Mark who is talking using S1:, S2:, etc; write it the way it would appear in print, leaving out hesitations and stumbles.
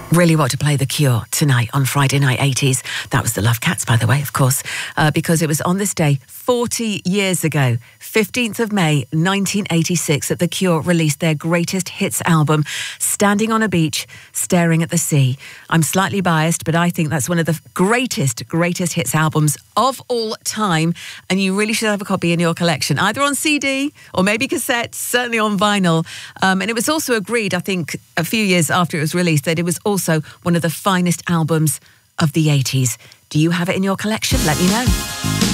S1: Really want to play The Cure tonight on Friday Night 80s. That was the Love Cats, by the way, of course, because it was on this day 40 years ago, 15th of May 1986, that The Cure released their greatest hits album, Standing on a Beach, Staring at the Sea. I'm slightly biased, but I think that's one of the greatest hits albums of all time, and you really should have a copy in your collection, either on CD or maybe cassette, certainly on vinyl. And it was also agreed, I think, a few years after it was released, that it was also one of the finest albums of the 80s. Do you have it in your collection? Let me know.